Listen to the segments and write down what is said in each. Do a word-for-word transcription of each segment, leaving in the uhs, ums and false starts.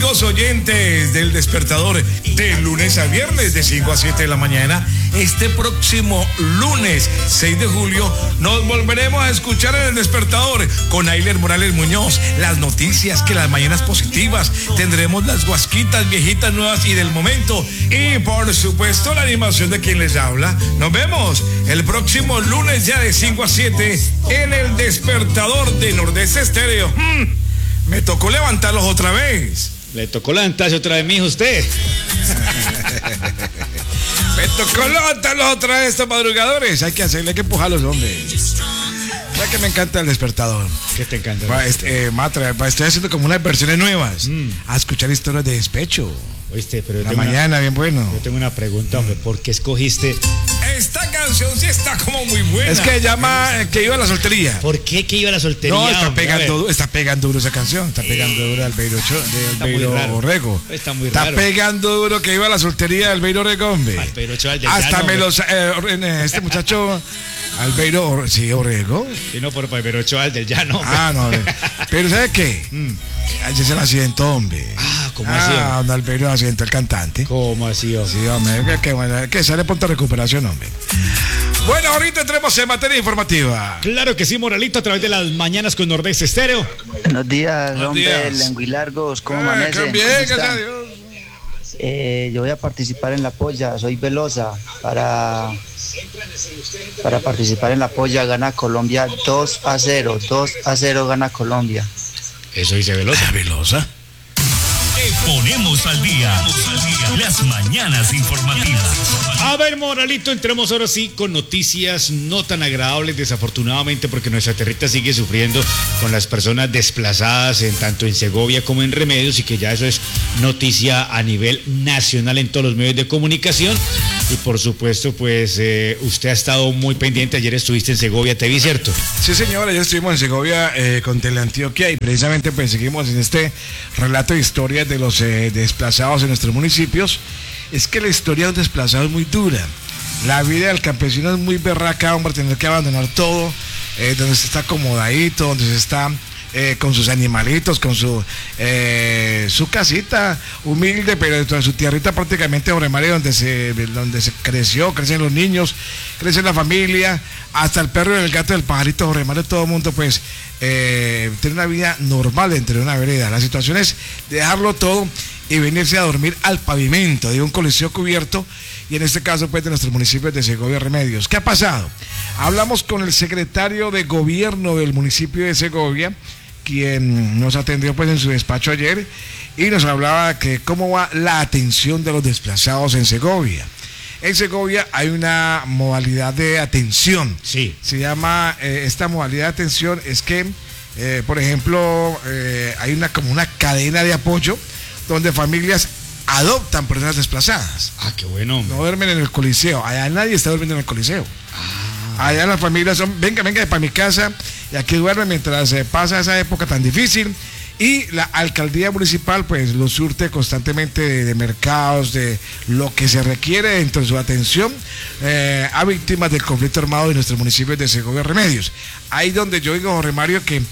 Amigos oyentes del Despertador, de lunes a viernes de cinco a siete de la mañana, este próximo lunes seis de julio nos volveremos a escuchar en el Despertador con Ayler Morales Muñoz, las noticias, que las mañanas positivas, tendremos las guasquitas viejitas, nuevas y del momento, y por supuesto la animación de quien les habla. Nos vemos el próximo lunes ya de cinco a siete en el Despertador de Nordeste Estéreo. Mm. Me tocó levantarlos otra vez. Le tocó levantarse otra vez, mijo, usted. Me tocó levantarlos otra vez, estos madrugadores. Hay que hacerle, hay que empujarlos, hombre. ¿Sabes que me encanta el Despertador? ¿Qué te encanta? Va, este, eh, Matra, va, estoy haciendo como unas versiones nuevas. Mm. A escuchar historias de despecho. Oíste, pero la mañana, una, bien bueno. Yo tengo una pregunta, hombre. ¿Por qué escogiste? Esta canción sí está como muy buena. Es que llama eh, que iba a la soltería. ¿Por qué que iba a la soltería? No, está hombre, pegando, está pegando duro esa canción. Está pegando eh, duro Albeiro Orrego. Está muy está raro. Está pegando duro que iba a la soltería de Albeiro Orrego, hombre. Albeiro Ochoa, del Hasta llano, me los eh, este muchacho Albeiro Or, sí, Orrego. Sí, no, por Albeiro Ochoa, del llano. Ah, no. Pero ¿sabes qué? Mm. Ayer se lo accidentó, hombre. Ah, ¿cómo ah, así? Ah, don Albeiro accidentó el cantante. ¿Cómo así, hombre? Sí, hombre, que, que, bueno, que sale pronto recuperación, hombre. Bueno, ahorita entremos en materia informativa. Claro que sí, Moralito, a través de las mañanas con Nordeste Estéreo. Buenos días, hombre, Lenguilargos, ¿cómo eh, amanecen? Bien, gracias a Dios. Eh, yo voy a participar en la polla, soy Velosa, para, para participar en la polla, gana Colombia dos a cero, dos a cero gana Colombia. Eso dice Velosa. Ah, Velosa. Te ponemos al día. Las mañanas informativas. A ver, Moralito, entremos ahora sí con noticias no tan agradables, desafortunadamente, porque nuestra tierrita sigue sufriendo con las personas desplazadas en tanto en Segovia como en Remedios, y que ya eso es noticia a nivel nacional en todos los medios de comunicación. Y por supuesto, pues eh, usted ha estado muy pendiente. Ayer estuviste en Segovia, te vi, ¿cierto? Sí, señor, ayer estuvimos en Segovia eh, con Teleantioquia, y precisamente pues seguimos en este relato de historias de los eh, desplazados en nuestros municipios. Es que la historia de un desplazado es muy dura. La vida del campesino es muy berraca, hombre, tener que abandonar todo, eh, donde se está acomodadito, donde se está eh, con sus animalitos, con su eh, su casita humilde, pero dentro de su tierrita prácticamente, hombre, María, donde se, donde se creció, crecen los niños, crece la familia, hasta el perro y el gato, el pajarito, hombre, María, todo el mundo pues eh, tiene una vida normal dentro de una vereda. La situación es dejarlo todo y venirse a dormir al pavimento de un coliseo cubierto, y en este caso pues de nuestros municipios de Segovia y Remedios. ¿Qué ha pasado? Hablamos con el secretario de gobierno del municipio de Segovia, quien nos atendió pues en su despacho ayer, y nos hablaba que cómo va la atención de los desplazados en Segovia. En Segovia hay una modalidad de atención. Sí. Se llama, eh, esta modalidad de atención es que, eh, por ejemplo, eh, hay una como una cadena de apoyo donde familias adoptan personas desplazadas. Ah, qué bueno. No duermen en el coliseo. Allá nadie está durmiendo en el coliseo. Ah. Allá las familias son, venga, venga para mi casa, y aquí duermen mientras se pasa esa época tan difícil. Y la alcaldía municipal pues los surte constantemente de, de mercados, de lo que se requiere dentro de su atención eh, a víctimas del conflicto armado de nuestros municipios de Segovia y Remedios. Ahí donde yo digo, Jorge Mario, que,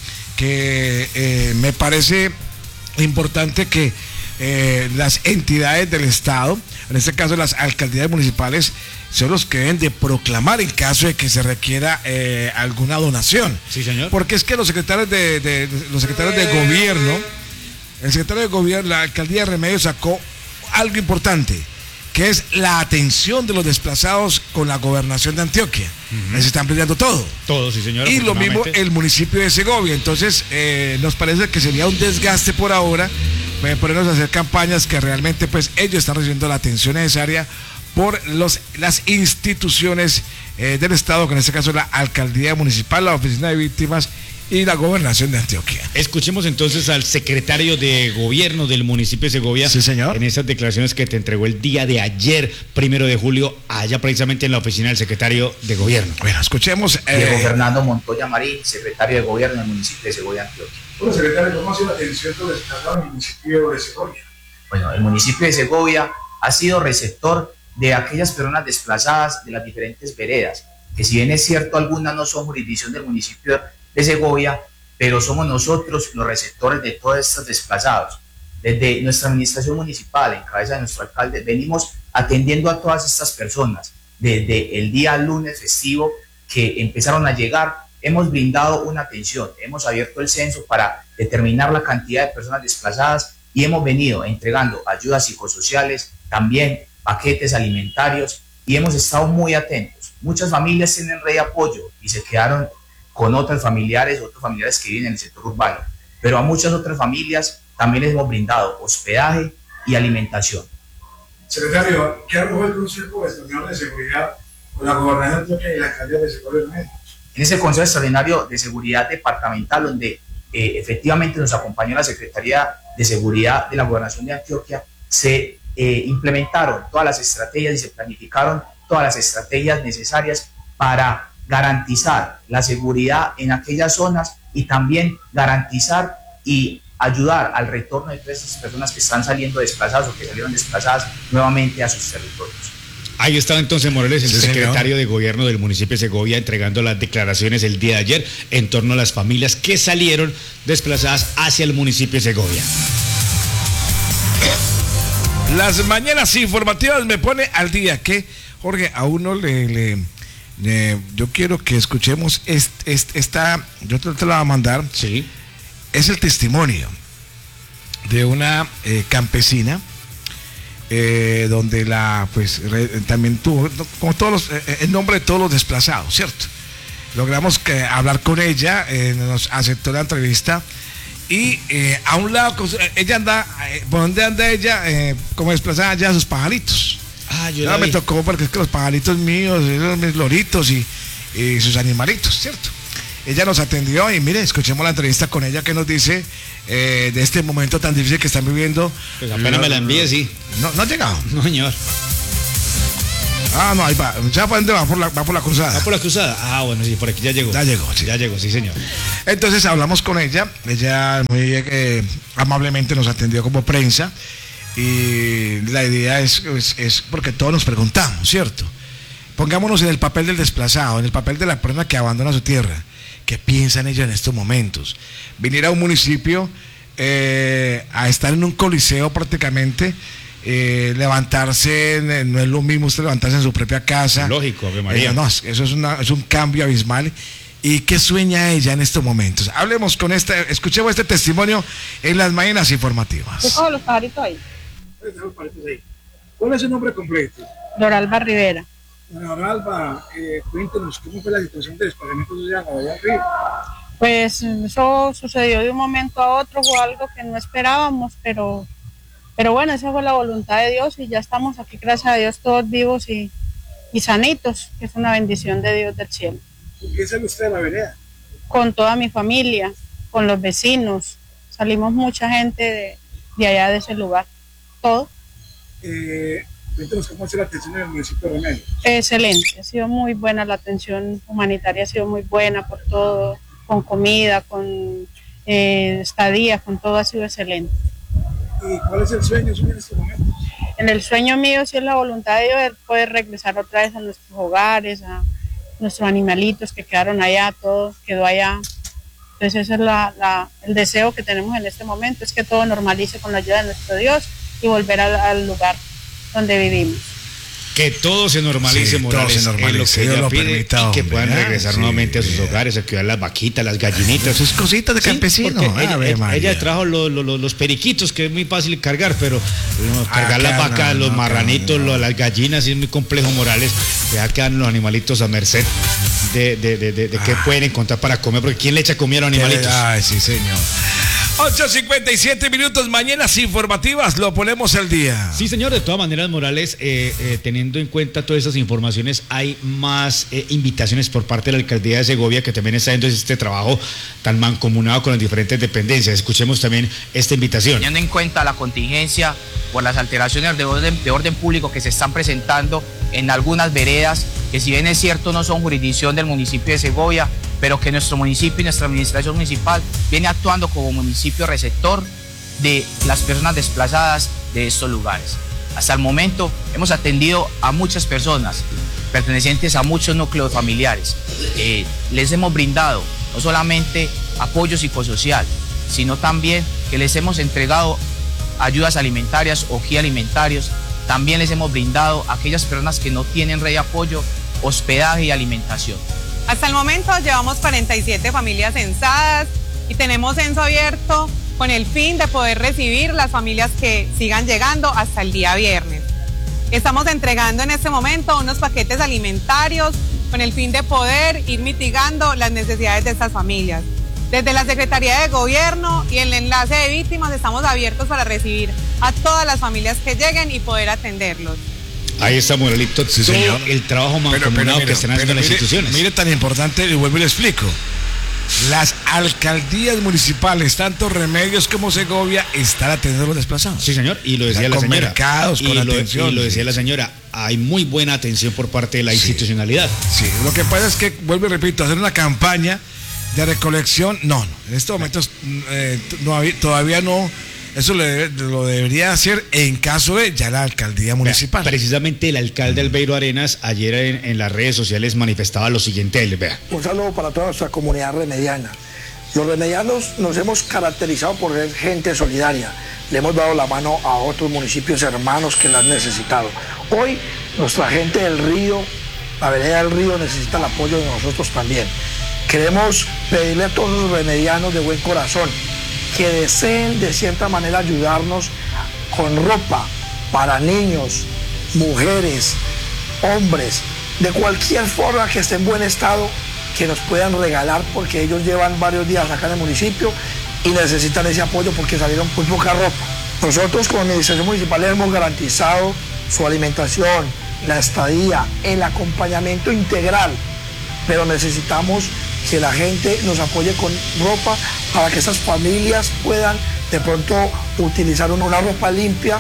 que eh, me parece importante que Eh, las entidades del Estado, en este caso las alcaldías municipales, son los que deben de proclamar en caso de que se requiera eh, alguna donación. Sí, señor. Porque es que los secretarios de, de, de los secretarios de gobierno, el secretario de gobierno, la alcaldía de Remedios sacó algo importante, que es la atención de los desplazados con la gobernación de Antioquia. Uh-huh. Les están peleando todo. Todo, sí, señor. Y lo mismo el municipio de Segovia. Entonces, eh, nos parece que sería un desgaste por ahora eh, ponernos a hacer campañas que realmente pues ellos están recibiendo la atención necesaria por los, las instituciones eh, del Estado, que en este caso la alcaldía municipal, la oficina de víctimas y la gobernación de Antioquia. Escuchemos entonces al secretario de gobierno del municipio de Segovia. Sí, señor. En esas declaraciones que te entregó el día de ayer, primero de julio, allá precisamente en la oficina del secretario de gobierno. Bueno, escuchemos. Eh... Diego Fernando Montoya Marín, secretario de gobierno del municipio de Segovia, Antioquia. Bueno, secretario, ¿cómo ha sido la atención de los desplazados en el municipio de Segovia? Bueno, el municipio de Segovia ha sido receptor de aquellas personas desplazadas de las diferentes veredas, que si bien es cierto, algunas no son jurisdicción del municipio de Segovia, pero somos nosotros los receptores de todos estos desplazados. desde nuestra administración municipal, en cabeza de nuestro alcalde, venimos atendiendo a todas estas personas. Desde el día lunes festivo que empezaron a llegar, hemos brindado una atención, hemos abierto el censo para determinar la cantidad de personas desplazadas y hemos venido entregando ayudas psicosociales, también paquetes alimentarios, y hemos estado muy atentos. Muchas familias tienen red de apoyo y se quedaron con otros familiares, otros familiares que viven en el sector urbano, pero a muchas otras familias también les hemos brindado hospedaje y alimentación. Secretario, ¿qué arrojó el Consejo Extraordinario de Seguridad con la Gobernación de Antioquia y la Alcaldía de Segovia? En ese Consejo Extraordinario de Seguridad Departamental, donde eh, efectivamente nos acompañó la Secretaría de Seguridad de la Gobernación de Antioquia, se eh, implementaron todas las estrategias y se planificaron todas las estrategias necesarias para garantizar la seguridad en aquellas zonas y también garantizar y ayudar al retorno de todas esas personas que están saliendo desplazadas o que salieron desplazadas nuevamente a sus territorios. Ahí estaba entonces Morales, el Sí, secretario señor. de Gobierno del municipio de Segovia, entregando las declaraciones el día de ayer en torno a las familias que salieron desplazadas hacia el municipio de Segovia. Las mañanas informativas me pone al día que, Jorge, a uno le... le, le yo quiero que escuchemos este, este, esta, yo te, te la voy a mandar, Sí. es el testimonio de una eh, campesina, eh, donde la, pues, re, también tuvo, como todos los, eh, el nombre de todos los desplazados, ¿cierto? Logramos que, hablar con ella, eh, nos aceptó la entrevista y eh, a un lado, con su, ella anda, eh, ¿por dónde anda ella? Eh, como desplazada ya sus pajaritos. Ah, yo Ya la me vi. tocó porque es que los pajaritos míos, esos mis loritos y, y sus animalitos, ¿cierto? Ella nos atendió y mire, escuchemos la entrevista con ella que nos dice eh, de este momento tan difícil que están viviendo. Pues apenas me la envíe, sí. No, no ha llegado. No, señor. Ah, no, ahí va. ¿Ya por dónde va? Por la, va por la cruzada. ¿Va por la cruzada? Ah, bueno, sí, por aquí ya llegó. Ya llegó, sí. Ya llegó, sí, señor. Entonces hablamos con ella. Ella muy eh, amablemente nos atendió como prensa. Y la idea es, es, es porque todos nos preguntamos, ¿cierto? Pongámonos en el papel del desplazado, en el papel de la persona que abandona su tierra. ¿Qué piensan ellos en estos momentos? Venir a un municipio eh, a estar en un coliseo prácticamente, eh, levantarse, eh, no es lo mismo usted levantarse en su propia casa. Lógico, Ave María. Eh, no, eso es, una, es un cambio abismal. ¿Y qué sueña ella en estos momentos? Hablemos con este, escuchemos este testimonio en las mañanas informativas. Yo cojo los pajaritos ahí. ¿Cuál es su nombre completo? Doralba Rivera. Doña Alba, eh, cuéntenos cómo fue la situación de desplazamiento social allá arriba. Pues eso sucedió de un momento a otro, fue algo que no esperábamos, pero, pero bueno, esa fue la voluntad de Dios y ya estamos aquí, gracias a Dios, todos vivos y, y sanitos, que es una bendición de Dios del cielo. ¿Con qué sale usted de la vereda? Con toda mi familia, con los vecinos, salimos mucha gente de, de allá de ese lugar, todo. Eh, cuéntenos cómo es la atención en el municipio de Remedios. Excelente, ha sido muy buena la atención humanitaria, ha sido muy buena por todo, con comida, con eh, estadía, con todo ha sido excelente. ¿Y cuál es el sueño suyo en este momento? En el sueño mío, si es la voluntad de Dios, poder regresar otra vez a nuestros hogares, a nuestros animalitos que quedaron allá, todo quedó allá. Entonces ese es la, la, el deseo que tenemos en este momento, es que todo normalice con la ayuda de nuestro Dios y volver al, al lugar donde vivimos. Que todo se normalice, Sí, todo Morales, se normalice, es lo que Dios ella lo pide, permita, y que hombre, puedan ¿eh? regresar Sí, nuevamente a sus bien. hogares, a cuidar las vaquitas, las gallinitas. Sus cositas de Sí, campesino. porque ella, Ave ella- María. ella trajo lo- lo- lo- los periquitos, que es muy fácil cargar, pero no, cargar Acá las vacas, no, los no, marranitos, acá no. lo- las gallinas, sí es muy complejo, Morales. Ya quedan los animalitos a merced de, de, de, de, de qué Ah. pueden encontrar para comer, porque ¿quién le echa comida a los animalitos? Ay, sí, señor. ocho cincuenta y siete minutos, mañanas informativas, lo ponemos al día. Sí, señor, de todas maneras, Morales, eh, eh, teniendo en cuenta todas esas informaciones, hay más eh, invitaciones por parte de la Alcaldía de Segovia, que también está haciendo este trabajo tan mancomunado con las diferentes dependencias. Escuchemos también esta invitación. Teniendo en cuenta la contingencia por las alteraciones de orden, de orden público que se están presentando en algunas veredas, que si bien es cierto no son jurisdicción del municipio de Segovia, pero que nuestro municipio y nuestra administración municipal viene actuando como municipio receptor de las personas desplazadas de estos lugares. Hasta el momento hemos atendido a muchas personas pertenecientes a muchos núcleos familiares. Eh, les hemos brindado no solamente apoyo psicosocial, sino también que les hemos entregado ayudas alimentarias o kit alimentarios. También les hemos brindado a aquellas personas que no tienen red de apoyo, hospedaje y alimentación. Hasta el momento llevamos cuarenta y siete familias censadas y tenemos censo abierto con el fin de poder recibir las familias que sigan llegando hasta el día viernes. Estamos entregando en este momento unos paquetes alimentarios con el fin de poder ir mitigando las necesidades de estas familias. Desde la Secretaría de Gobierno y el enlace de víctimas estamos abiertos para recibir a todas las familias que lleguen y poder atenderlos. Ahí está, Moralito, sí, todo señor. El trabajo mancomunado que están haciendo las mire, instituciones. Mire, tan importante, y vuelvo y le explico. Las alcaldías municipales, tanto Remedios como Segovia, están atendiendo a los desplazados. Sí, señor, y lo decía la con señora. mercados, con y lo, atención. y lo decía la señora, hay muy buena atención por parte de la sí. institucionalidad. Sí, lo que pasa es que, vuelvo y repito, hacer una campaña de recolección, no, no, en estos momentos eh, no había, todavía no, eso lo, debe, lo debería hacer en caso de ya la alcaldía municipal. Vea, precisamente el alcalde Albeiro Arenas ayer en, en las redes sociales manifestaba lo siguiente, él, vea. Un saludo para toda nuestra comunidad remediana. Los remedianos nos hemos caracterizado por ser gente solidaria. Le hemos dado la mano a otros municipios hermanos que la han necesitado. Hoy nuestra gente del río, la vereda del río, necesita el apoyo de nosotros también. Queremos pedirle a todos los remedianos de buen corazón que deseen de cierta manera ayudarnos con ropa para niños, mujeres, hombres, de cualquier forma que esté en buen estado, que nos puedan regalar porque ellos llevan varios días acá en el municipio y necesitan ese apoyo porque salieron muy poca ropa. Nosotros como administración municipal hemos garantizado su alimentación, la estadía, el acompañamiento integral, pero necesitamos que la gente nos apoye con ropa para que esas familias puedan de pronto utilizar una ropa limpia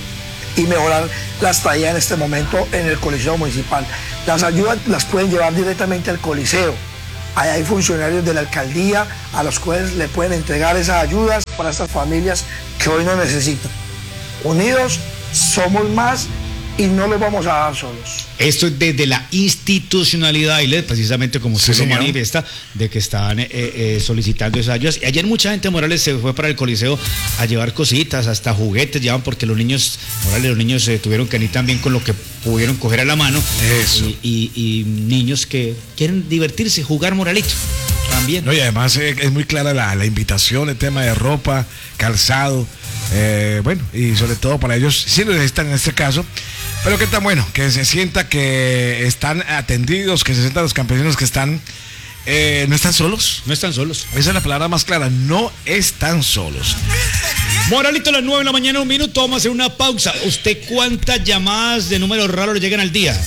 y mejorar la estadía en este momento en el Coliseo Municipal. Las ayudas las pueden llevar directamente al Coliseo. Ahí hay funcionarios de la alcaldía a los cuales le pueden entregar esas ayudas para estas familias que hoy no necesitan. Unidos somos más y no los vamos a dar solos. Esto es desde la institucionalidad, y precisamente como usted sí, lo señor. manifiesta, de que están eh, eh, solicitando esas ayudas. Y ayer mucha gente, Morales, se fue para el Coliseo a llevar cositas, hasta juguetes llevan, porque los niños, Morales, los niños eh, tuvieron que ir también con lo que pudieron coger a la mano. Eso. Y, y, y niños que quieren divertirse, jugar, Moralito, también. No, y además eh, es muy clara la, la invitación, el tema de ropa, calzado, eh, bueno, y sobre todo para ellos, sí lo necesitan en este caso. Pero qué tan bueno, que se sienta que están atendidos, que se sientan los campesinos que están, eh, no están solos. No están solos. Esa es la palabra más clara, no están solos. Moralito, a las nueve de la mañana, un minuto, vamos a hacer una pausa. ¿Usted cuántas llamadas de números raros le llegan al día?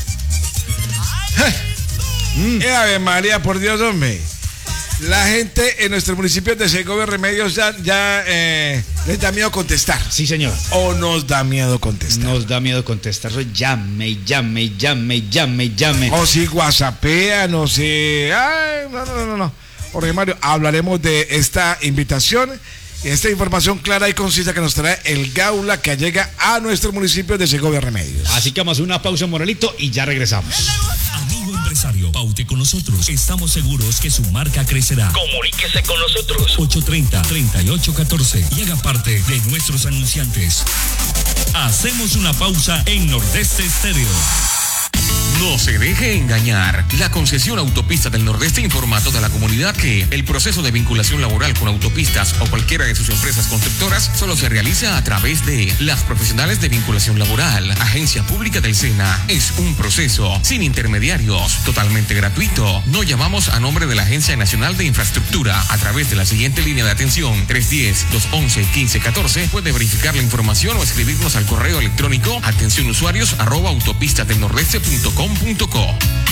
Mm. Eh, Ave María, por Dios, hombre. La gente en nuestros municipios de Segovia, Remedios, ya, ya eh, les da miedo contestar. Sí, señor. ¿O nos da miedo contestar? Nos da miedo contestar. Soy llame, y llame, y llame, y llame, y llame. O si whatsappean, o si... Ay, no, no, no, no. Jorge Mario, hablaremos de esta invitación y esta información clara y concisa que nos trae el Gaula que llega a nuestros municipios de Segovia, Remedios. Así que vamos a hacer una pausa, Moralito, y ya regresamos. Amigo empresario, paute con nosotros. Estamos seguros que su marca crecerá. Comuníquese con nosotros. ocho treinta, treinta y ocho catorce y haga parte de nuestros anunciantes. Hacemos una pausa en Nordeste Estéreo. No se deje engañar. La concesión Autopista del Nordeste informa a toda la comunidad que el proceso de vinculación laboral con autopistas o cualquiera de sus empresas constructoras solo se realiza a través de las profesionales de vinculación laboral. Agencia Pública del SENA. Es un proceso sin intermediarios, totalmente gratuito. No llamamos a nombre de la Agencia Nacional de Infraestructura. A través de la siguiente línea de atención, tres uno cero, dos once, quince catorce, puede verificar la información o escribirnos al correo electrónico atención usuarios arroba autopistadelnordeste punto com punto co.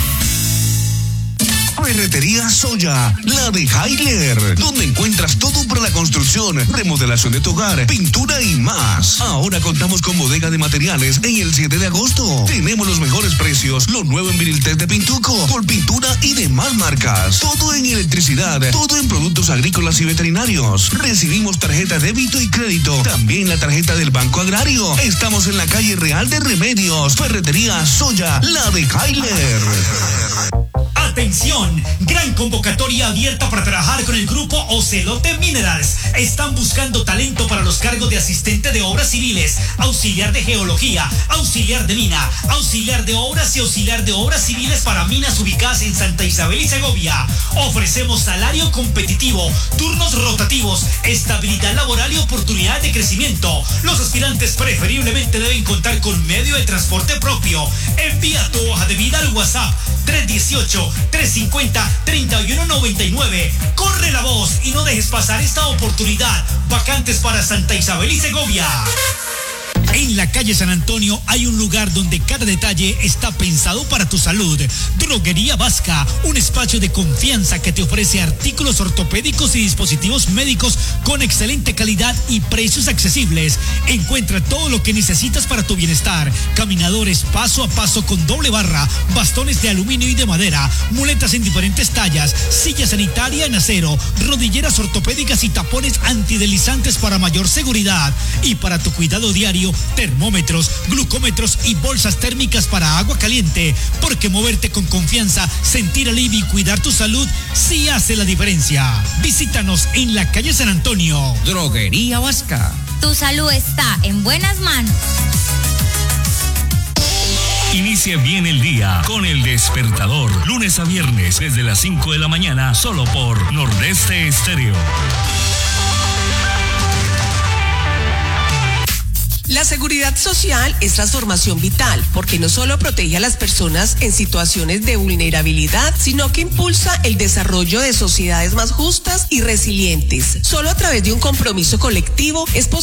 Ferretería Soya, la de Hailer, donde encuentras todo para la construcción, remodelación de tu hogar, pintura y más. Ahora contamos con bodega de materiales en el siete de agosto. Tenemos los mejores precios, lo nuevo en Viriltec de Pintuco, por pintura y demás marcas. Todo en electricidad, todo en productos agrícolas y veterinarios. Recibimos tarjeta débito y crédito, también la tarjeta del Banco Agrario. Estamos en la calle Real de Remedios. Ferretería Soya, la de Hailer. Atención, Gran convocatoria abierta para trabajar con el grupo Ocelote Minerals. Están buscando talento para los cargos de asistente de obras civiles, auxiliar de geología, auxiliar de mina, auxiliar de obras y auxiliar de obras civiles para minas ubicadas en Santa Isabel y Segovia. Ofrecemos salario competitivo, turnos rotativos, estabilidad laboral y oportunidad de crecimiento. Los aspirantes preferiblemente deben contar con medio de transporte propio. Envía tu hoja de vida al WhatsApp tres uno ocho, tres cinco cero, tres uno nueve nueve. Corre la voz y no dejes pasar esta oportunidad. Vacantes para Santa Isabel y Segovia. En la calle San Antonio hay un lugar donde cada detalle está pensado para tu salud. Droguería Vasca, un espacio de confianza que te ofrece artículos ortopédicos y dispositivos médicos con excelente calidad y precios accesibles. Encuentra todo lo que necesitas para tu bienestar. Caminadores paso a paso con doble barra, bastones de aluminio y de madera, muletas en diferentes tallas, silla sanitaria en acero, rodilleras ortopédicas y tapones antideslizantes para mayor seguridad. Y para tu cuidado diario, termómetros, glucómetros y bolsas térmicas para agua caliente, porque moverte con confianza, sentir alivio y cuidar tu salud sí hace la diferencia. Visítanos en la calle San Antonio. Droguería Vasca. Tu salud está en buenas manos. Inicie bien el día con El Despertador, lunes a viernes desde las cinco de la mañana, solo por Nordeste Estéreo. La seguridad social es transformación vital porque no solo protege a las personas en situaciones de vulnerabilidad, sino que impulsa el desarrollo de sociedades más justas y resilientes. Solo a través de un compromiso colectivo es posible